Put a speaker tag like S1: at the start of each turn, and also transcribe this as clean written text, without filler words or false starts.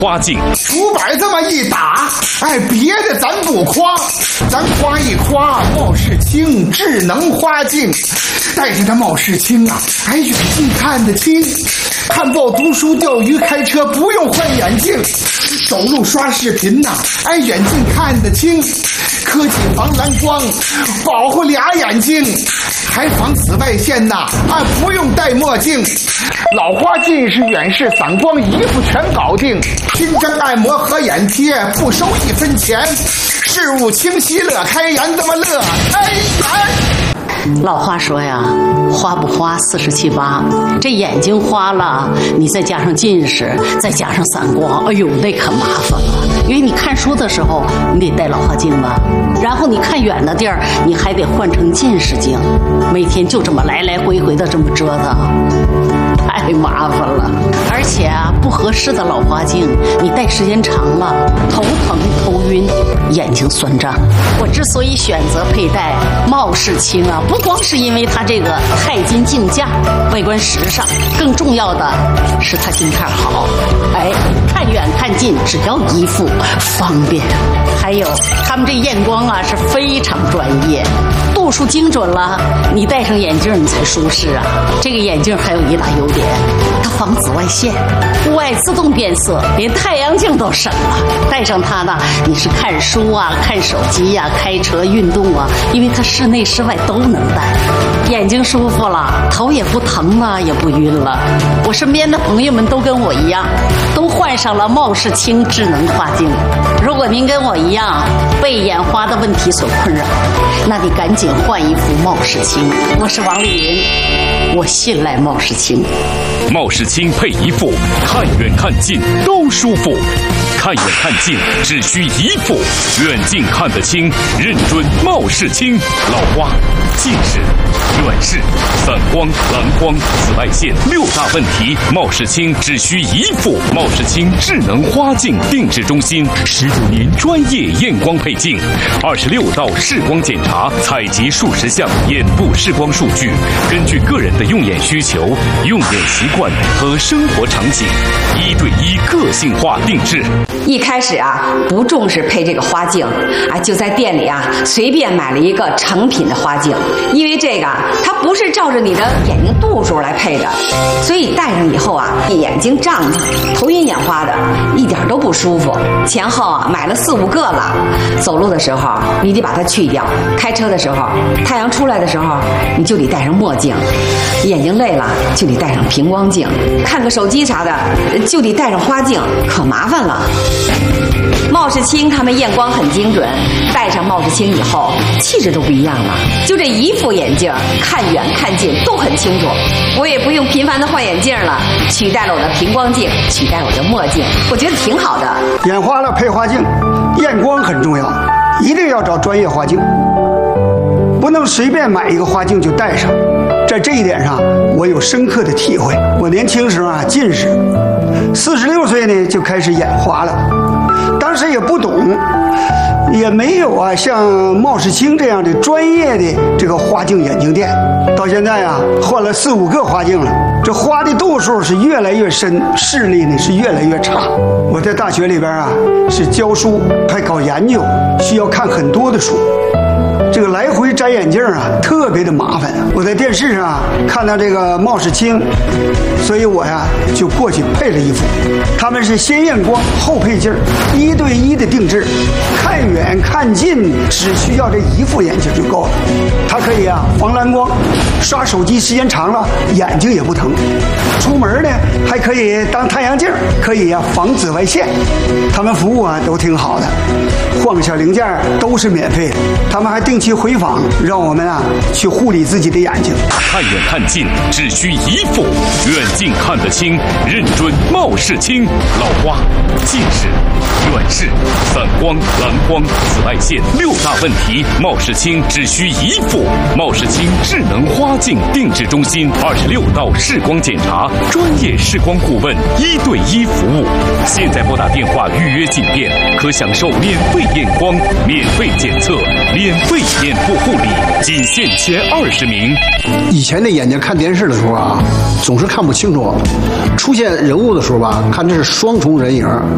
S1: 花镜。
S2: 竹板这么一打，哎，别的咱不夸，咱夸一夸冒世清智能花镜。带着这冒世清啊，哎，远近看得清，看报读书钓鱼开车不用换眼镜，走路刷视频呐，哎，远近看得清，科技防蓝光保护俩眼睛，还防紫外线呐，啊，不用戴墨镜。老花近视远视散光一副全搞定，新针按摩和眼贴不收1分钱，事物清晰乐开颜，这么乐开颜。
S3: 老话说呀，花不花47、8，这眼睛花了，你再加上近视，再加上散光，哎呦，那可麻烦了。因为你看书的时候，你得戴老花镜吧，然后你看远的地儿，你还得换成近视镜，每天就这么来来回回的这么折腾，太麻烦了。而且啊，不合适的老花镜，你戴时间长了，头疼、头晕，眼睛酸胀。我之所以选择佩戴冒世清啊，不光是因为它这个钛金镜架外观时尚，更重要的是它镜片好，哎，看远看近只要一副，方便。还有他们这验光啊是非常专业，度数精准了，你戴上眼镜你才舒适啊。这个眼镜还有一大优点，它防紫外线，户外自动变色，连太阳镜都省了。戴上它呢，你是看书啊、看手机啊、开车、运动啊，因为它室内室外都能戴，眼睛舒服了，头也不疼了，也不晕了。我身边的朋友们都跟我一样，都换上了冒世清智能花镜。如果您跟我一样被眼花的问题所困扰，那你赶紧换一副冒世清。我是王丽云，我信赖冒世清。
S1: 冒世清配一副，看远看近都舒服。看远看近只需一副，远近看得清，认准冒世清。老花、近视、远视、散光、蓝光、紫外线6大问题，冒世清只需一副。冒世清智能花镜定制中心，15年专业验光配镜，26道视光检查，采集数十项眼部视光数据，根据个人的用眼需求、用眼习惯和生活场景，1对1个性化定制。
S4: 一开始啊，不重视配这个花镜啊，就在店里啊随便买了一个成品的花镜，因为这个它不是照着你的眼睛度数来配的，所以戴上以后啊，眼睛胀胀、头晕眼花的，一点都不舒服。前后啊买了4、5个了，走路的时候你得把它去掉，开车的时候、太阳出来的时候，你就得戴上墨镜，眼睛累了就得戴上平光镜，看个手机啥的就得戴上花镜，可麻烦了。冒世清他们验光很精准，戴上冒世清以后气质都不一样了，就这一副眼镜看远看近都很清楚，我也不用频繁的换眼镜了，取代了我的平光镜，取代我的墨镜，我觉得挺好的。
S5: 眼花了配花镜，验光很重要，一定要找专业花镜，不能随便买一个花镜就戴上。在这一点上我有深刻的体会。我年轻时候啊近视，46岁呢就开始眼花了，当时也不懂，也没有啊像冒世清这样的专业的这个花镜眼镜店。到现在啊换了4、5个花镜了，这花的度数是越来越深，视力呢是越来越差。我在大学里边啊是教书还搞研究，需要看很多的书，这个来回摘眼镜啊特别的麻烦。我在电视上看到这个冒世清，所以我呀就过去配了一副。他们是先验光后配镜，1对1的定制，看远看近只需要这一副眼镜就够了。它可以啊防蓝光，刷手机时间长了眼睛也不疼。出门呢还可以当太阳镜，可以啊防紫外线。他们服务啊都挺好的，换个小零件都是免费的。他们还定期回访，让我们啊去护理自己的眼睛。
S1: 看远看近只需一副，远近看得清，认准冒世清。老花、近视、远视、散光、蓝光、紫外线6大问题，冒世清只需一副。冒世清智能花镜定制中心，26道视光检查，专业视光顾问，1对1服务。现在拨打电话预约进店，可享受免费验光、免费检测、免费眼部护理，仅限前20名。
S6: 以前的眼睛看电视的时候啊，总是看不清楚，出现人物的时候吧，看这是双重人影，